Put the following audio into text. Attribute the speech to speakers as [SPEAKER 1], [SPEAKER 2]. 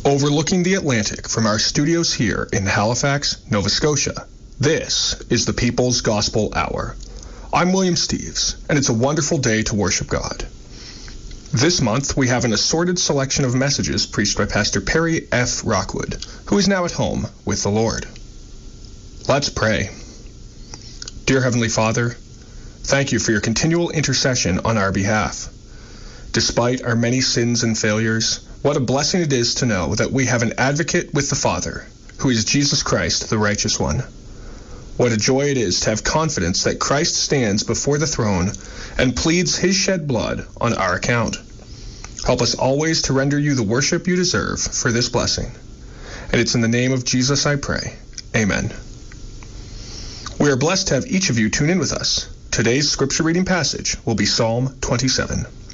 [SPEAKER 1] Overlooking the Atlantic from our studios here in Halifax, Nova Scotia, this is the People's Gospel Hour. I'm William Steves, and it's a wonderful day to worship God. This month, we have an assorted selection of messages preached by Pastor Perry F. Rockwood, who is now at home with the Lord. Let's pray. Dear Heavenly Father, thank you for your continual intercession on our behalf. Despite our many sins and failures, what a blessing it is to know that we have an advocate with the Father, who is Jesus Christ, the righteous one. What a joy it is to have confidence that Christ stands before the throne and pleads his shed blood on our account. Help us always to render you the worship you deserve for this blessing. And it's in the name of Jesus I pray. Amen. We are blessed to have each of you tune in with us. Today's scripture reading passage will be Psalm 27.